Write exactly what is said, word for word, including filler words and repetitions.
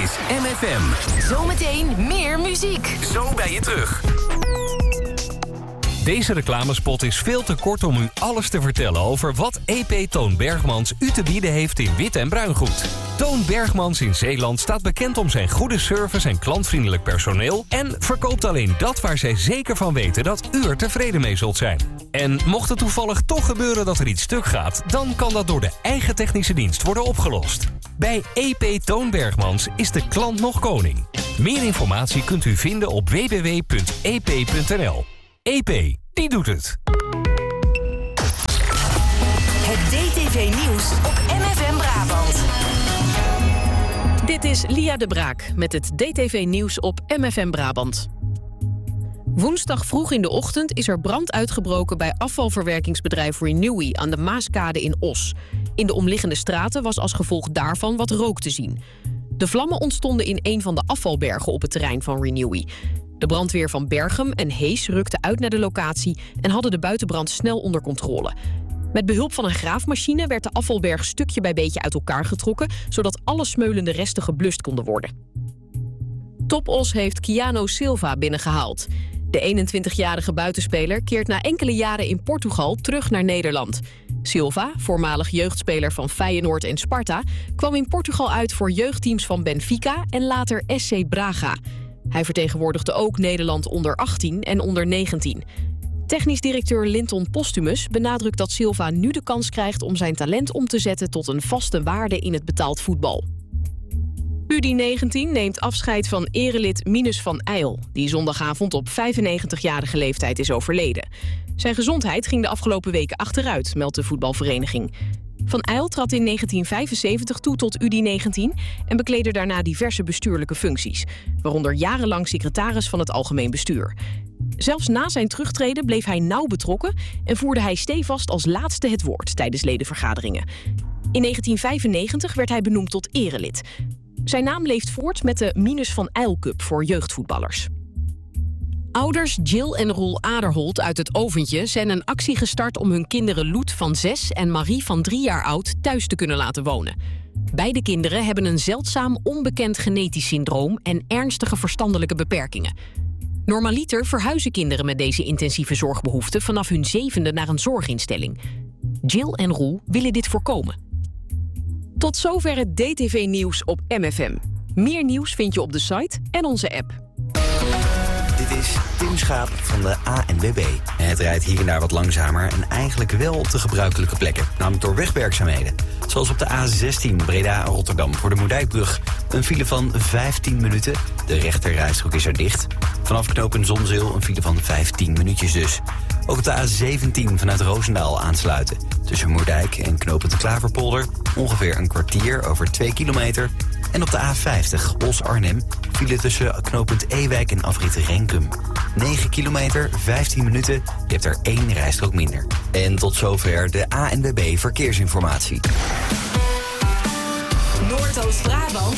is M F M. Zometeen meer muziek. Zo ben je terug. Deze reclamespot is veel te kort om u alles te vertellen over wat E P Toon Bergmans u te bieden heeft in wit en bruingoed. Toon Bergmans in Zeeland staat bekend om zijn goede service en klantvriendelijk personeel en verkoopt alleen dat waar zij zeker van weten dat u er tevreden mee zult zijn. En mocht het toevallig toch gebeuren dat er iets stuk gaat, dan kan dat door de eigen technische dienst worden opgelost. Bij E P Toon Bergmans is de klant nog koning. Meer informatie kunt u vinden op w w w punt e p punt n l. E P, die doet het. Het D T V-nieuws op M F M Brabant. Dit is Lia de Braak met het D T V-nieuws op M F M Brabant. Woensdag vroeg in de ochtend is er brand uitgebroken bij afvalverwerkingsbedrijf Renewy aan de Maaskade in Os. In de omliggende straten was als gevolg daarvan wat rook te zien. De vlammen ontstonden in een van de afvalbergen op het terrein van Renewy. De brandweer van Berchem en Hees rukte uit naar de locatie en hadden de buitenbrand snel onder controle. Met behulp van een graafmachine werd de afvalberg stukje bij beetje uit elkaar getrokken, zodat alle smeulende resten geblust konden worden. Topos heeft Keanu Silva binnengehaald. De eenentwintigjarige buitenspeler keert na enkele jaren in Portugal terug naar Nederland. Silva, voormalig jeugdspeler van Feyenoord en Sparta, kwam in Portugal uit voor jeugdteams van Benfica en later S C Braga. Hij vertegenwoordigde ook Nederland onder achttien en onder negentien. Technisch directeur Linton Postumus benadrukt dat Silva nu de kans krijgt om zijn talent om te zetten tot een vaste waarde in het betaald voetbal. U D negentien neemt afscheid van erelid Minus van Eyl, die zondagavond op vijfennegentigjarige leeftijd is overleden. Zijn gezondheid ging de afgelopen weken achteruit, meldt de voetbalvereniging. Van Eyl trad in negentien vijfenzeventig toe tot U D negentien en bekleedde daarna diverse bestuurlijke functies, waaronder jarenlang secretaris van het Algemeen Bestuur. Zelfs na zijn terugtreden bleef hij nauw betrokken en voerde hij stevast als laatste het woord tijdens ledenvergaderingen. In negentien vijfennegentig werd hij benoemd tot erelid. Zijn naam leeft voort met de Minus van Eyl Cup voor jeugdvoetballers. Ouders Jill en Roel Aderholt uit het Oventje zijn een actie gestart om hun kinderen Loet van zes en Marie van drie jaar oud thuis te kunnen laten wonen. Beide kinderen hebben een zeldzaam onbekend genetisch syndroom en ernstige verstandelijke beperkingen. Normaliter verhuizen kinderen met deze intensieve zorgbehoeften vanaf hun zevende naar een zorginstelling. Jill en Roel willen dit voorkomen. Tot zover het D T V-nieuws op M F M. Meer nieuws vind je op de site en onze app. Dit is Tim Schaap van de A N W B. Het rijdt hier en daar wat langzamer en eigenlijk wel op de gebruikelijke plekken. Namelijk door wegwerkzaamheden. Zoals op de A zestien Breda-Rotterdam voor de Moerdijkbrug. Een file van vijftien minuten. De rechterrijstrook is er dicht. Vanaf knooppunt Zonzeel een file van vijftien minuutjes dus. Ook op de A zeventien vanuit Roosendaal aansluiten. Tussen Moerdijk en knooppunt Klaverpolder ongeveer een kwartier over twee kilometer. En op de A vijftig Os-Arnhem file tussen knooppunt Ewijk en afrit Renkum. negen kilometer, vijftien minuten, je hebt er één rijstrook minder. En tot zover de A N W B Verkeersinformatie. Noordoost-Brabant,